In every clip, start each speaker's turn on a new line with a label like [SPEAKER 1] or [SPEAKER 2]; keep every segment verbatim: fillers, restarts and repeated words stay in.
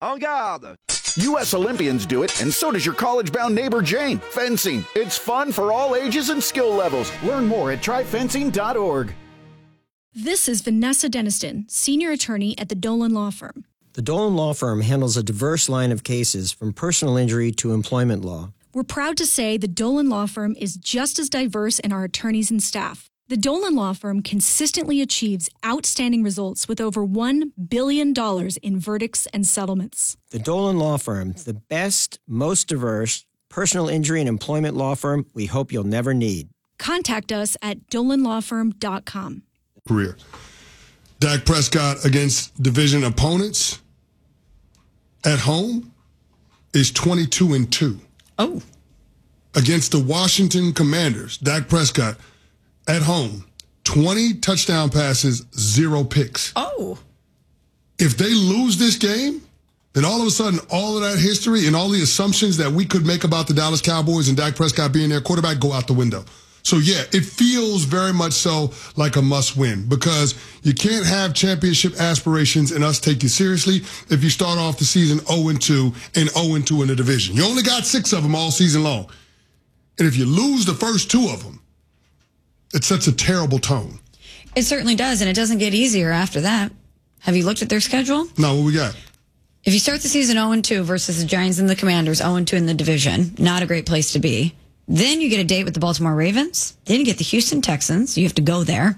[SPEAKER 1] En garde!
[SPEAKER 2] U S Olympians do it, and so does your college-bound neighbor Jane. Fencing. It's fun for all ages and skill levels. Learn more at try fencing dot org.
[SPEAKER 3] This is Vanessa Deniston, senior attorney at the Dolan Law Firm.
[SPEAKER 4] The Dolan Law Firm handles a diverse line of cases from personal injury to employment law.
[SPEAKER 3] We're proud to say the Dolan Law Firm is just as diverse in our attorneys and staff. The Dolan Law Firm consistently achieves outstanding results with over one billion dollars in verdicts and settlements.
[SPEAKER 4] The Dolan Law Firm, the best, most diverse personal injury and employment law firm we hope you'll never need.
[SPEAKER 3] Contact us at dolan law firm dot com.
[SPEAKER 5] Career. Dak Prescott against division opponents at home is twenty-two and two.
[SPEAKER 6] Oh.
[SPEAKER 5] Against the Washington Commanders, Dak Prescott at home, twenty touchdown passes, zero picks.
[SPEAKER 6] Oh.
[SPEAKER 5] If they lose this game, then all of a sudden, all of that history and all the assumptions that we could make about the Dallas Cowboys and Dak Prescott being their quarterback go out the window. So, yeah, it feels very much so like a must-win because you can't have championship aspirations and us take you seriously if you start off the season oh and two and oh and two in the division. You only got six of them all season long. And if you lose the first two of them, it sets a terrible tone.
[SPEAKER 6] It certainly does, and it doesn't get easier after that. Have you looked at their schedule?
[SPEAKER 5] No, what we got?
[SPEAKER 6] If you start the season oh and two versus the Giants and the Commanders, oh and two in the division, not a great place to be. Then you get a date with the Baltimore Ravens. Then you get the Houston Texans. You have to go there.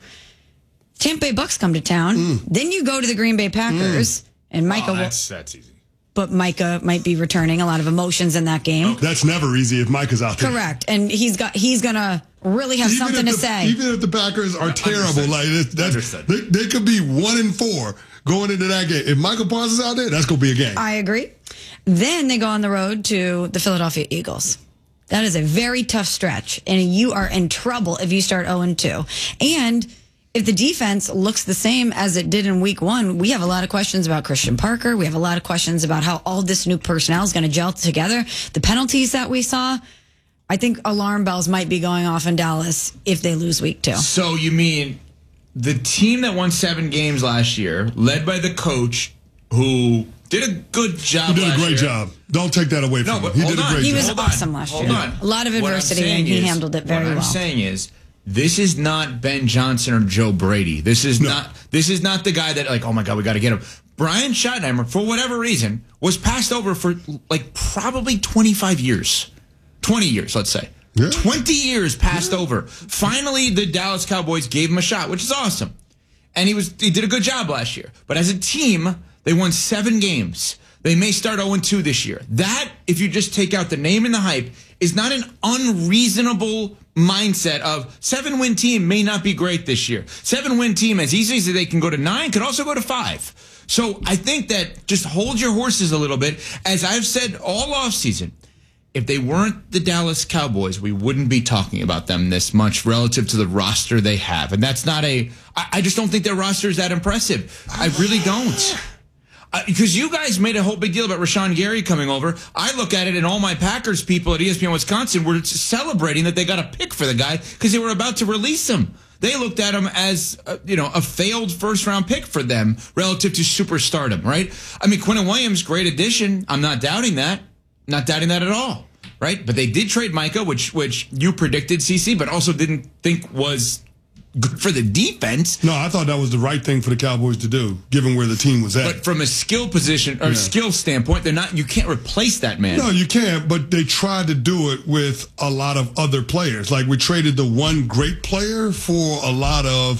[SPEAKER 6] Tampa Bay Bucks come to town. Mm. Then you go to the Green Bay Packers. Mm. And Micah...
[SPEAKER 7] Oh, that's, that's easy.
[SPEAKER 6] But Micah might be returning. A lot of emotions in that game.
[SPEAKER 5] Okay. That's never easy if Micah's out there.
[SPEAKER 6] Correct. And he's got he's going to really have
[SPEAKER 5] even
[SPEAKER 6] something
[SPEAKER 5] the,
[SPEAKER 6] to say.
[SPEAKER 5] Even if the Packers are terrible, like that's, they, they could be one and four going into that game. If Michael Parsons is out there, that's going to be a game.
[SPEAKER 6] I agree. Then they go on the road to the Philadelphia Eagles. That is a very tough stretch, and you are in trouble if you start oh and two. And if the defense looks the same as it did in week one, we have a lot of questions about Christian Parker. We have a lot of questions about how all this new personnel is going to gel together. The penalties that we saw, I think alarm bells might be going off in Dallas if they lose week two.
[SPEAKER 7] So you mean the team that won seven games last year, led by the coach who did a good job.
[SPEAKER 5] He did a great
[SPEAKER 7] year.
[SPEAKER 5] job. Don't take that away from
[SPEAKER 7] no,
[SPEAKER 5] him. He did
[SPEAKER 7] on.
[SPEAKER 5] a great
[SPEAKER 6] he
[SPEAKER 5] job.
[SPEAKER 6] was
[SPEAKER 7] hold
[SPEAKER 6] awesome
[SPEAKER 7] on.
[SPEAKER 6] last
[SPEAKER 7] hold
[SPEAKER 6] year.
[SPEAKER 7] On.
[SPEAKER 6] A lot of adversity, and he
[SPEAKER 7] is,
[SPEAKER 6] handled it very
[SPEAKER 7] what
[SPEAKER 6] well.
[SPEAKER 7] What I'm saying is, this is not Ben Johnson or Joe Brady. This is
[SPEAKER 5] no.
[SPEAKER 7] not. This is not the guy that like, oh my God, we got to get him. Brian Schottenheimer, for whatever reason, was passed over for like probably twenty-five years, twenty years, let's say.
[SPEAKER 5] Yeah.
[SPEAKER 7] twenty years passed
[SPEAKER 5] yeah.
[SPEAKER 7] over. Finally, the Dallas Cowboys gave him a shot, which is awesome. And he was he did a good job last year. But as a team, they won seven games. They may start oh and two this year. That, if you just take out the name and the hype, is not an unreasonable mindset of seven-win team may not be great this year. Seven-win team, as easy as they can go to nine, could also go to five. So I think that just hold your horses a little bit. As I've said all offseason, if they weren't the Dallas Cowboys, we wouldn't be talking about them this much relative to the roster they have. And that's not a... I, I just don't think their roster is that impressive. I really don't. Because uh, you guys made a whole big deal about Rashawn Gary coming over. I look at it, and all my Packers people at E S P N Wisconsin were celebrating that they got a pick for the guy because they were about to release him. They looked at him as, uh, you know, a failed first-round pick for them relative to superstardom, right? I mean, Quinnen Williams, great addition. I'm not doubting that. Not doubting that at all, right? But they did trade Micah, which which you predicted, C C, but also didn't think was good for the defense.
[SPEAKER 5] No, I thought that was the right thing for the Cowboys to do, given where the team was at.
[SPEAKER 7] But from a skill position or yeah. skill standpoint, they're not. You can't replace that man.
[SPEAKER 5] No, you can't. But they tried to do it with a lot of other players. Like we traded the one great player for a lot of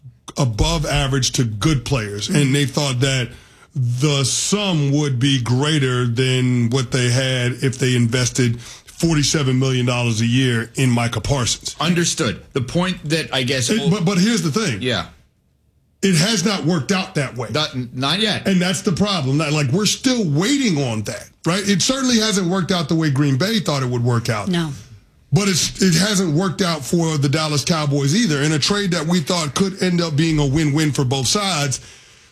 [SPEAKER 5] above average to good players, mm-hmm. and they thought that the sum would be greater than what they had if they invested forty-seven million dollars a year in Micah Parsons.
[SPEAKER 7] Understood. The point that I guess...
[SPEAKER 5] It, but, but here's the thing.
[SPEAKER 7] Yeah.
[SPEAKER 5] It has not worked out that way.
[SPEAKER 7] Not, not yet.
[SPEAKER 5] And that's the problem. Like, we're still waiting on that, right? It certainly hasn't worked out the way Green Bay thought it would work out.
[SPEAKER 6] No.
[SPEAKER 5] But it's, it hasn't worked out for the Dallas Cowboys either. In a trade that we thought could end up being a win-win for both sides,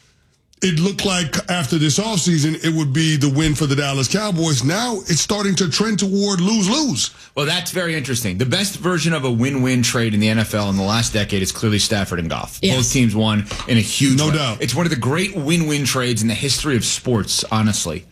[SPEAKER 5] it looked like after this offseason, it would be the win for the Dallas Cowboys. Now it's starting to trend toward lose-lose.
[SPEAKER 7] Well, that's very interesting. The best version of a win-win trade in the N F L in the last decade is clearly Stafford and Goff.
[SPEAKER 6] Yes.
[SPEAKER 7] Both teams won in a huge
[SPEAKER 5] No
[SPEAKER 7] way.
[SPEAKER 5] doubt.
[SPEAKER 7] It's one of the great win-win trades in the history of sports, honestly.